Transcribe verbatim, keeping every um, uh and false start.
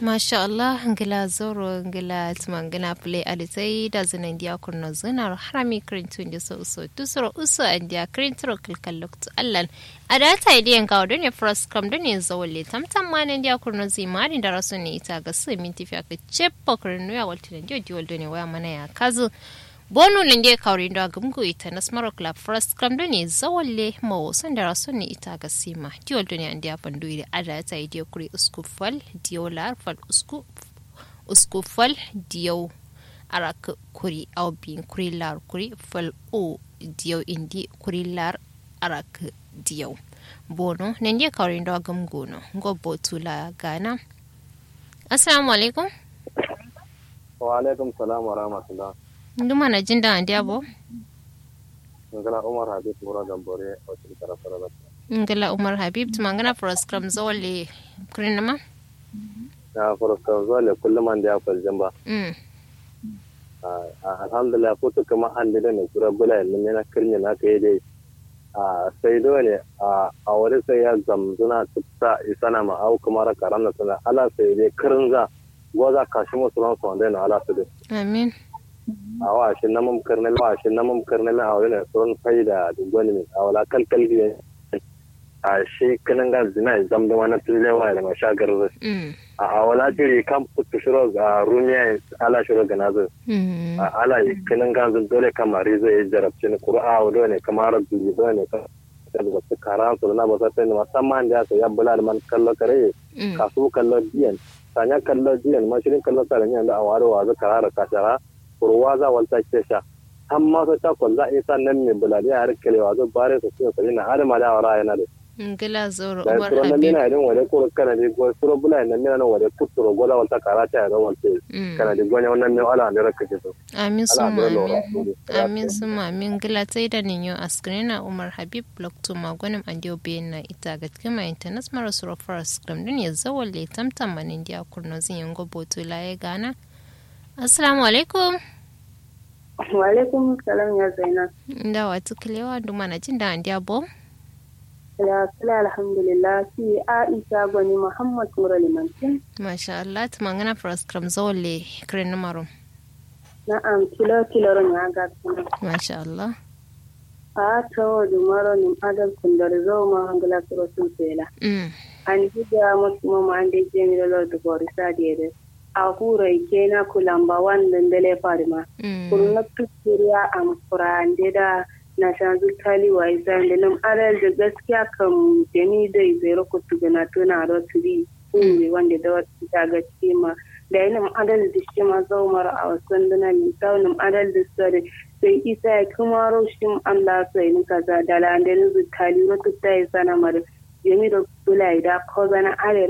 Masha Allah ngila zoro ngila tumangina play adisai da zina india kurno zina harami krintu india so uso tusoro uso india krintro kilkaloktu allan adata idiyan kawo don ya first come don ya zawale tamtam man india kurno zimari da rasu ne ita ga su minti fiya ka ceppa kurno ya walti india diwal don ya waya mana ya kazu bonu lenge kawri ndo agumgu ita nasmaro club first come don ya zawale mawo san da rasu ne ita ga sima diwal don ya india pandu ida adata idiya kuri uskufal diolar fal usku usku fal diyo arak kuri au bin kuri lar kuri fal o diyo indi kuri lar arak diyo bono nende kawri ndo agam gono ngo botula gana. Assalamu alaikum. Wa alaikum salam wa rahmatullah. Nduma na jinda andi abo ngala Umar Habib mura gambore o tilkara farala ngala Umar Habib tumangana program zole kurinama na program zole kullum an da fal jamba mm alhamdulillah ko to kuma an da ne kura bula ne na kirni na kai dai a sai dole a a wani sai ya zamzuna tutta isana ma au kuma ra karam na sana ala sai dai kirinza goza kashi mu suran so na ala su dai amin awa shi na mum karnal wa shi na mum karnal a wani son faida da gwani a wala kalkal biye a shi kanan ga zina zam da wani tulewa da mashagar a wala jiri kan putu shiro ga rumiya ala shiro ga nazo a ala kanan ga zan dole kamar zai jarabci ni qur'a wado ne kamar dubi ne ka da su karan su na ba sai musamman da su ya bulal man kallo kare kasu kallo biyan sanya kallo biyan mashirin kallo saranya da awaro wa za karara kasara kurwa za walta kesha amma so ta kwalla isa nan ne bulali har kalewa zo bare su sai sai na har ma da wara yana da ngila zoro Umar Habib nan ne idan wale ko kana ne go suro bulai nan ne nan wale kuturo gola walta karata ya walte kana da gonya wannan ne ala ne rakka ce so amin summa amin amin summa amin ngila tai da ninyo askrina Umar Habib block to magonim andio na ita ga kima internet mara suro first gram din ya zawalle tamtam man india kurno zin yango boto laye gana. Assalamu alaikum. Wa alaikum salam ya Zainab. Nda watu kilewa nduma na jinda andi abo. Ya sala alhamdulillah si Aisha gwani Muhammad Mura Limantin. Masha Allah tumangana program zole kren numero. Na'am kilo kilo ron ya ga kuma. Masha Allah. A tawo dumaro nim adal kundar zo ma hangala suro sun sela. Mm. An hida musu ma ande jemi lo do borisa de. A hura ke na kulamba wannan dale farima kurna tukkiriya am kurande da na shanzu tali wa izan da nam adal da gaskiya kan jeni da zero ko tugana tuna ro turi uwe wanda da wata ga cima da ina adal da shi ma zaumar a wasan dana ni taunin adal da sare sai isa ya kuma roshin Allah sai ni kaza da landan zu tali ro tutta sana mar jemi da kulai da ko zana are